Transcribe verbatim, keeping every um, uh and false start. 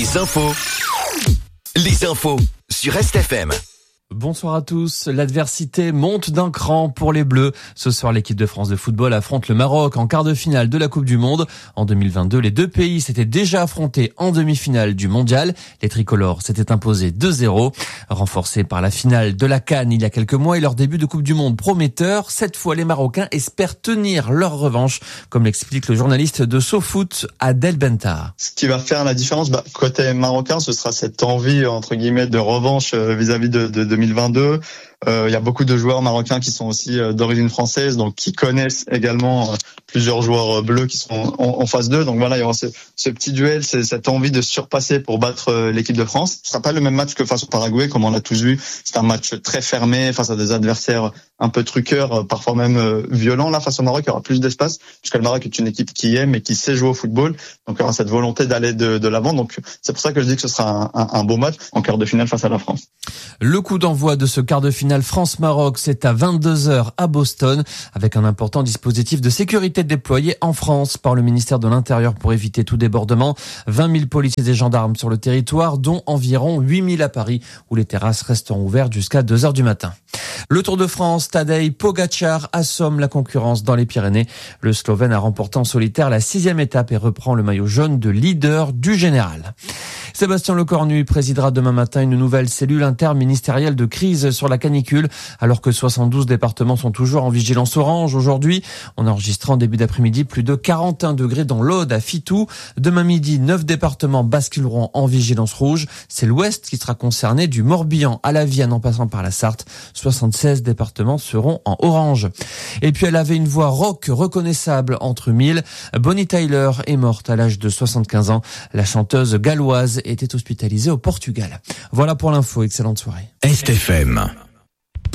Les infos. Les infos sur Est F M. Bonsoir à tous. L'adversité monte d'un cran pour les Bleus. Ce soir, l'équipe de France de football affronte le Maroc en quart de finale de la Coupe du Monde. En deux mille vingt-deux, les deux pays s'étaient déjà affrontés en demi-finale du Mondial. Les tricolores s'étaient imposés deux zéro. Renforcés par la finale de la CAN il y a quelques mois et leur début de Coupe du Monde prometteur, cette fois les Marocains espèrent tenir leur revanche, comme l'explique le journaliste de SoFoot, Adel Benta. Ce qui va faire la différence, bah, côté marocain, ce sera cette envie, entre guillemets, de revanche euh, vis-à-vis de, de, de deux mille vingt-deux. Euh, il y a beaucoup de joueurs marocains qui sont aussi euh, d'origine française, donc qui connaissent également euh, plusieurs joueurs euh, bleus qui sont en, en phase deux. Donc voilà, il y aura ce, ce petit duel, c'est cette envie de surpasser pour battre euh, l'équipe de France. Ce sera pas le même match que face au Paraguay, comme on l'a tous vu. C'est un match très fermé face à des adversaires un peu truqueurs, euh, parfois même euh, violents. Là, face au Maroc, il y aura plus d'espace, puisque le Maroc est une équipe qui aime et qui sait jouer au football. Donc il y aura cette volonté d'aller de, de l'avant. Donc c'est pour ça que je dis que ce sera un, un, un beau match en quart de finale face à la France. Le coup d'envoi de ce quart de finale France-Maroc, c'est à vingt-deux heures à Boston, avec un important dispositif de sécurité déployé en France par le ministère de l'Intérieur pour éviter tout débordement. vingt mille policiers et gendarmes sur le territoire, dont environ huit mille à Paris, où les terrasses resteront ouvertes jusqu'à deux heures du matin. Le Tour de France, Tadej Pogačar assomme la concurrence dans les Pyrénées. Le Slovène a remporté en solitaire la sixième étape et reprend le maillot jaune de leader du général. Sébastien Lecornu présidera demain matin une nouvelle cellule interministérielle de crise sur la canicule, alors que soixante-douze départements sont toujours en vigilance orange. Aujourd'hui, on enregistre en début d'après-midi plus de quarante et un degrés dans l'Aude à Fitou. Demain midi, neuf départements basculeront en vigilance rouge. C'est l'Ouest qui sera concerné, du Morbihan à la Vienne en passant par la Sarthe. soixante-seize départements seront en orange. Et puis elle avait une voix rock reconnaissable entre mille. Bonnie Tyler est morte à l'âge de soixante-quinze ans. La chanteuse galloise était hospitalisée au Portugal. Voilà pour l'info, excellente soirée. Est F M.